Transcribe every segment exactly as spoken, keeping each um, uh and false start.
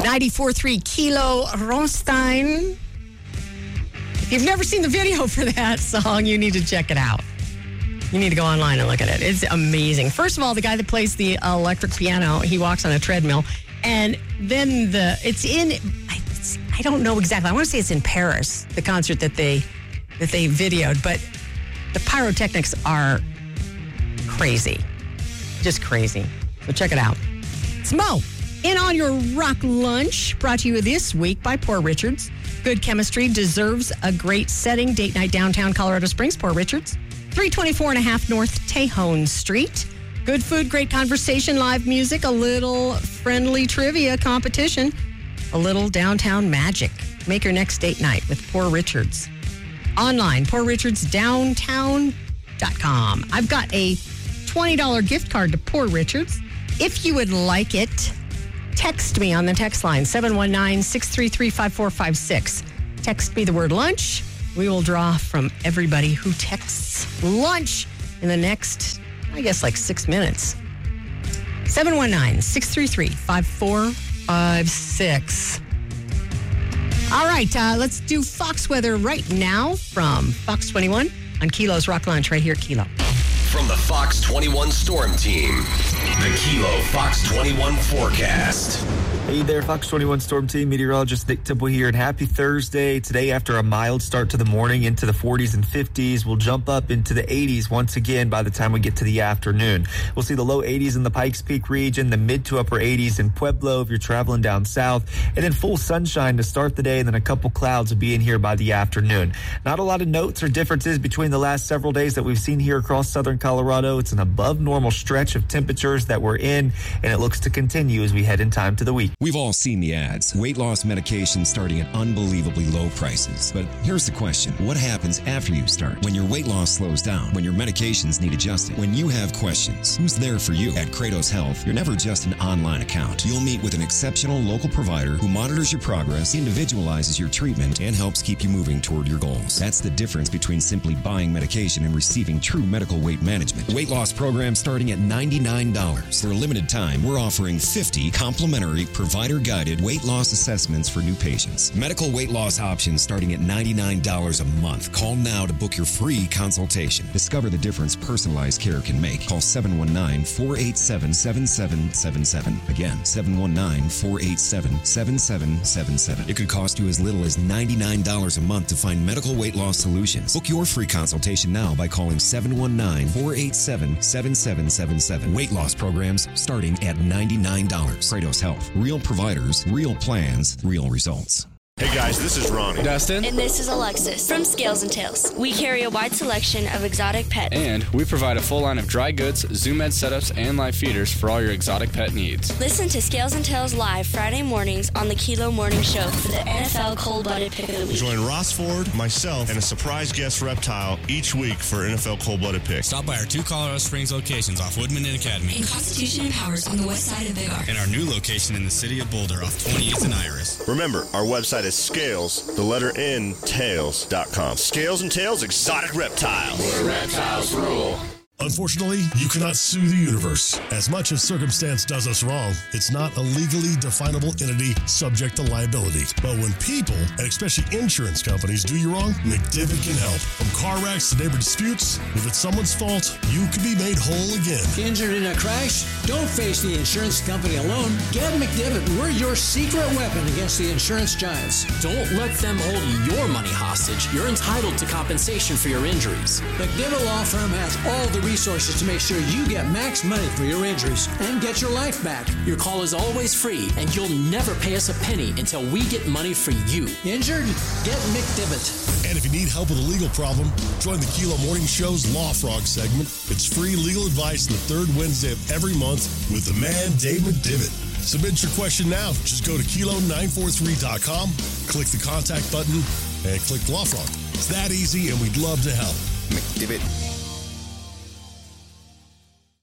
ninety-four point three Kilo Ronstein. If you've never seen the video for that song, you need to check it out. You need to go online and look at it. It's amazing. First of all, the guy that plays the electric piano, he walks on a treadmill. And then the it's in, I, it's, I don't know exactly. I want to say it's in Paris, the concert that they that they videoed. But the pyrotechnics are crazy. Just crazy. So check it out. It's Mo. In on your rock lunch, brought to you this week by Poor Richards. Good chemistry deserves a great setting. Date night downtown Colorado Springs, Poor Richards. three twenty-four and a half North Tejon Street. Good food, great conversation, live music, a little friendly trivia competition, a little downtown magic. Make your next date night with Poor Richards. Online, poor richards downtown dot com. I've got a twenty dollars gift card to Poor Richards. If you would like it, text me on the text line, seven one nine, six three three, five four five six. Text me the word lunch. We will draw from everybody who texts lunch in the next, I guess, like six minutes. seven one nine, six three three, five four five six. All right, uh, let's do Fox weather right now from Fox twenty-one on Kilo's Rock Lunch right here at Kilo. From the Fox twenty-one Storm Team, the Kilo Fox twenty-one forecast. Hey there, Fox twenty-one Storm Team meteorologist Nick Temple here, and happy Thursday. Today, after a mild start to the morning into the forties and fifties, we'll jump up into the eighties once again by the time we get to the afternoon. We'll see the low eighties in the Pikes Peak region, the mid to upper eighties in Pueblo if you're traveling down south, and then full sunshine to start the day, and then a couple clouds will be in here by the afternoon. Not a lot of notes or differences between the last several days that we've seen here across southern Colorado. It's an above normal stretch of temperatures that we're in, and it looks to continue as we head in time to the week. We've all seen the ads. Weight loss medication starting at unbelievably low prices. But here's the question. What happens after you start? When your weight loss slows down? When your medications need adjusting? When you have questions? Who's there for you? At Kratos Health, you're never just an online account. You'll meet with an exceptional local provider who monitors your progress, individualizes your treatment, and helps keep you moving toward your goals. That's the difference between simply buying medication and receiving true medical weight management. Weight loss program starting at ninety-nine dollars. For a limited time, we're offering fifty complimentary provider-guided weight loss assessments for new patients. Medical weight loss options starting at ninety-nine dollars a month. Call now to book your free consultation. Discover the difference personalized care can make. Call seven one nine, four eight seven, seven seven seven seven. Again, seven one nine, four eight seven, seven seven seven seven. It could cost you as little as ninety-nine dollars a month to find medical weight loss solutions. Book your free consultation now by calling seven one nine, four eight seven, seven seven seven seven. Weight loss programs starting at ninety-nine dollars. Kratos Health. Real providers, real plans, real results. Hey guys, this is Ronnie. Dustin. And this is Alexis from Scales and Tails. We carry a wide selection of exotic pets. And we provide a full line of dry goods, Zoom Ed setups, and live feeders for all your exotic pet needs. Listen to Scales and Tails live Friday mornings on the Kilo Morning Show for the N F L Cold-Blooded Pick of the Week. Join Ross Ford, myself, and a surprise guest reptile each week for N F L Cold-Blooded Pick. Stop by our two Colorado Springs locations off Woodman and Academy. And Constitution and Powers on the west side of Big R. And our new location in the city of Boulder off twenty-eighth and Iris. Remember, our website is Scales, the letter N, tails dot com. Scales and Tails Exotic Reptiles. Where reptiles rule. Unfortunately, you cannot sue the universe. As much as circumstance does us wrong, it's not a legally definable entity subject to liability. But when people, and especially insurance companies, do you wrong, McDivitt can help. From car wrecks to neighbor disputes, if it's someone's fault, you can be made whole again. Injured in a crash? Don't face the insurance company alone. Get McDivitt. We're your secret weapon against the insurance giants. Don't let them hold your money hostage. You're entitled to compensation for your injuries. McDivitt Law Firm has all the resources to make sure you get max money for your injuries and get your life back. Your call is always free, and you'll never pay us a penny until we get money for you. Injured? Get McDivitt. And if you need help with a legal problem, join the Kilo Morning Show's Law Frog segment. It's free legal advice the third Wednesday of every month with the man, Dave McDivitt. Submit your question now. Just go to kilo nine four three dot com, click the contact button, and click Law Frog. It's that easy, and we'd love to help. McDivitt.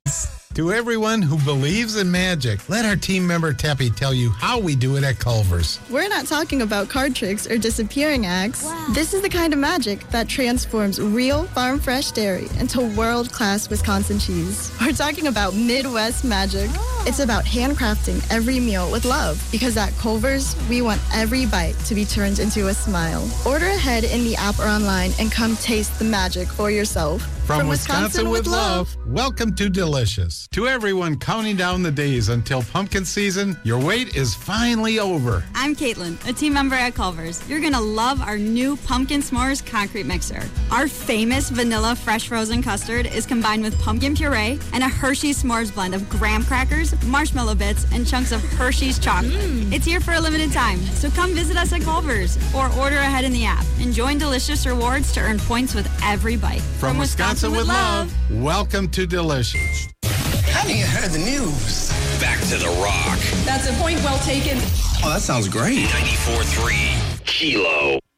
To everyone who believes in magic, let our team member Teppy tell you how we do it at Culver's. We're not talking about card tricks or disappearing acts. Wow. This is the kind of magic that transforms real farm-fresh dairy into world-class Wisconsin cheese. We're talking about Midwest magic. Oh. It's about handcrafting every meal with love, because at Culver's, we want every bite to be turned into a smile. Order ahead in the app or online and come taste the magic for yourself. From, From Wisconsin, Wisconsin with love, love, welcome to Delicious. To everyone counting down the days until pumpkin season, your wait is finally over. I'm Caitlin, a team member at Culver's. You're going to love our new Pumpkin S'mores concrete mixer. Our famous vanilla fresh frozen custard is combined with pumpkin puree and a Hershey's S'mores blend of graham crackers, marshmallow bits, and chunks of Hershey's chocolate. Mm. It's here for a limited time, so come visit us at Culver's or order ahead in the app and join Delicious Rewards to earn points with every bite. From, From Wisconsin, Wisconsin with love. love, welcome to Delicious. Haven't you heard the news? Back to the Rock. That's a point well taken. Oh, that sounds great. ninety-four point three Kilo.